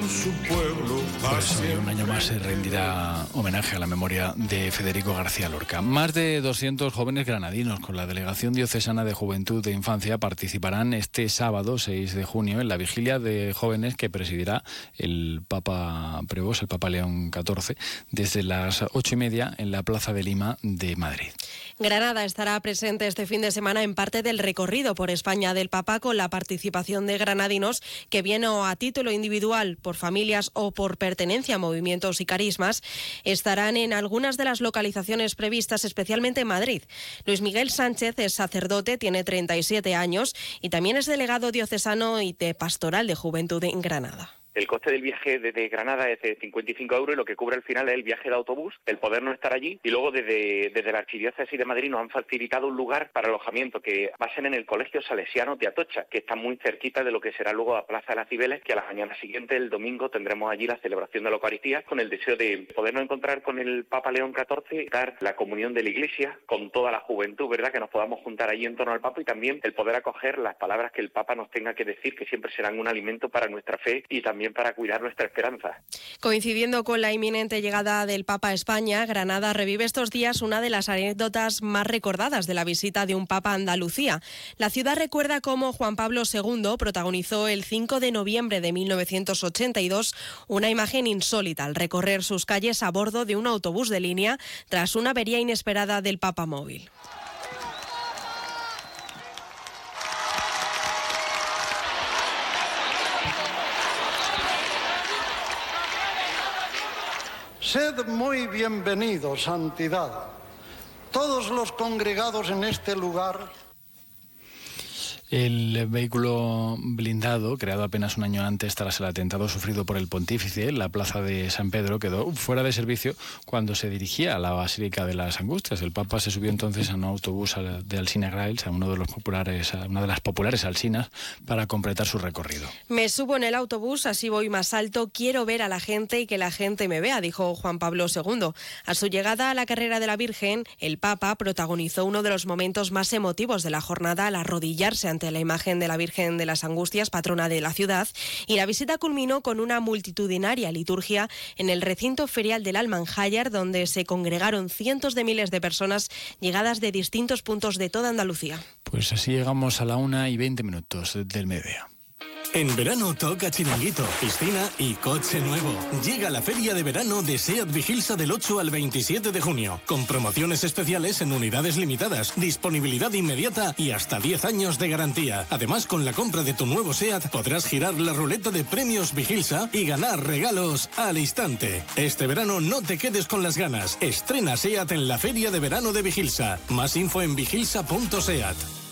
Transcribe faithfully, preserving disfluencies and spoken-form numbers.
en su pueblo. Pues hoy, un año más, se rendirá homenaje a la memoria de Federico García Lorca. Más de doscientos jóvenes granadinos con la Delegación Diocesana de Juventud e Infancia participarán este sábado seis de junio en la vigilia de jóvenes que presidirá el Papa Prevost, el Papa León catorce, desde las ocho y media en la Plaza de Lima de Madrid. Granada estará presente este fin de semana en parte del recorrido por España del Papa, con la participación de granadinos que vienen a título individual, por familias o por pertenencia a movimientos y carismas. Estarán en algunas de las localizaciones previstas, especialmente en Madrid. Luis Miguel Sánchez es sacerdote, tiene treinta y siete años y también es delegado diocesano y de Pastoral de Juventud en Granada. El coste del viaje desde Granada es de cincuenta y cinco euros y lo que cubre al final es el viaje de autobús, el poder no estar allí, y luego desde, desde la Archidiócesis de Madrid nos han facilitado un lugar para alojamiento que va a ser en el Colegio Salesiano de Atocha, que está muy cerquita de lo que será luego la Plaza de las Cibeles, que a la mañana siguiente, el domingo, tendremos allí la celebración de la Eucaristía, con el deseo de podernos encontrar con el Papa León catorce, dar la comunión de la Iglesia con toda la juventud, ¿verdad?, que nos podamos juntar allí en torno al Papa, y también el poder acoger las palabras que el Papa nos tenga que decir, que siempre serán un alimento para nuestra fe y también para cuidar nuestra esperanza. Coincidiendo con la inminente llegada del Papa a España, Granada revive estos días una de las anécdotas más recordadas de la visita de un Papa a Andalucía. La ciudad recuerda cómo Juan Pablo segundo protagonizó el cinco de noviembre de mil novecientos ochenta y dos una imagen insólita al recorrer sus calles a bordo de un autobús de línea tras una avería inesperada del Papa móvil. Sed muy bienvenidos, santidad, todos los congregados en este lugar. El vehículo blindado, creado apenas un año antes tras el atentado sufrido por el pontífice en la plaza de San Pedro, quedó fuera de servicio cuando se dirigía a la Basílica de las Angustias. El Papa se subió entonces a un autobús de Alsina Grails, a uno de los populares, a una de las populares alsinas, para completar su recorrido. Me subo en el autobús, así voy más alto, quiero ver a la gente y que la gente me vea, dijo Juan Pablo segundo. A su llegada a la carrera de la Virgen, el Papa protagonizó uno de los momentos más emotivos de la jornada al arrodillarse ante la imagen de la Virgen de las Angustias, patrona de la ciudad, y la visita culminó con una multitudinaria liturgia en el recinto ferial del Almanjayar, donde se congregaron cientos de miles de personas llegadas de distintos puntos de toda Andalucía. Pues así llegamos a la una y veinte minutos del mediodía. En verano toca chiringuito, piscina y coche nuevo. Llega la feria de verano de SEAT Vigilsa del ocho al veintisiete de junio, con promociones especiales en unidades limitadas, disponibilidad inmediata y hasta diez años de garantía. Además, con la compra de tu nuevo SEAT podrás girar la ruleta de premios Vigilsa y ganar regalos al instante. Este verano no te quedes con las ganas. Estrena SEAT en la feria de verano de Vigilsa. Más info en vigilsa punto seat.